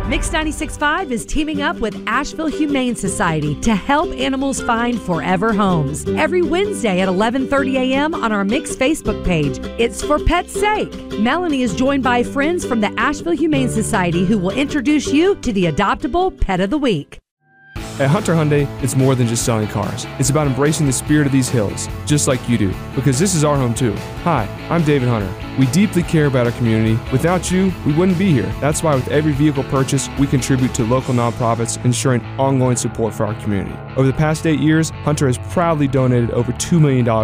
Mix 96.5 is teaming up with Asheville Humane Society to help animals find forever homes. Every Wednesday at 11:30 a.m. on our Mix Facebook page. It's for pets' sake. Melanie is joined by friends from the Asheville Humane Society who will introduce you to the adoptable pet of the week. At Hunter Hyundai, it's more than just selling cars. It's about embracing the spirit of these hills, just like you do, because this is our home too. Hi, I'm David Hunter. We deeply care about our community. Without you, we wouldn't be here. That's why with every vehicle purchase, we contribute to local nonprofits, ensuring ongoing support for our community. Over the past 8 years, Hunter has proudly donated over $2 million